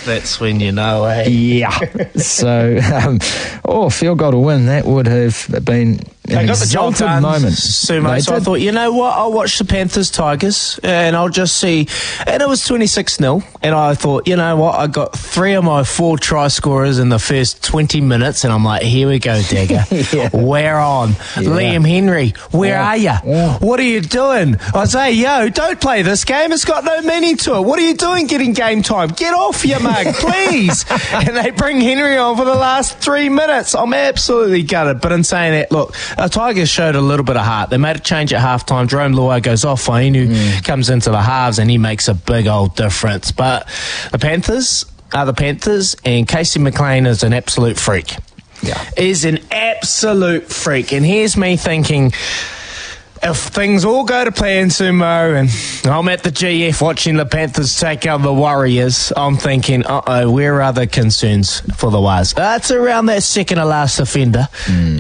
That's when you know, eh? Yeah. So, field goal to win, that would have been an exalted moment. Sumo, so I thought, you know what, I'll watch the Panthers-Tigers and I'll just see. And it was 26-0. And I thought, you know what, I got 3 of my 4 try scorers in the first 20 minutes. And I'm like, here we go, Dagger. Yeah. We're on. Yeah. Liam Henry, where are you? Yeah. What are you doing? I say, yo, don't play this game. It's got no meaning to it. What are you doing getting game time? Get off your mug, please. And they bring Henry on for the last 3 minutes. I'm absolutely gutted. But in saying that, look, Tigers showed a little bit of heart. They made a change at halftime. Jerome Luai goes off. Fainu comes into the halves and he makes a big old difference. But the Panthers are the Panthers, and Casey McLean is an absolute freak. Yeah. Is an absolute freak. And here's me thinking, if things all go to plan, Sumo, and I'm at the GF watching the Panthers take out the Warriors, I'm thinking, where are the concerns for the Waz? That's around that second to last offender.